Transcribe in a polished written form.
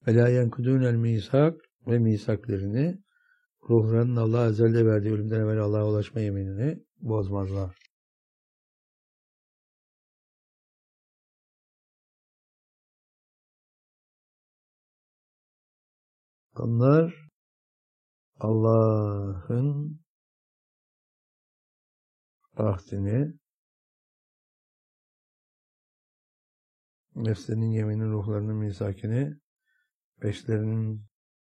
Ve la yenkudûnel misak ve misaklerini, ruhlarının Allah ezelde verdiği ölümden evvel Allah'a ulaşma yeminini bozmazlar. Onlar Allah'ın ahdini, nefslerinin yeminin, ruhlarının misakini, peşlerinin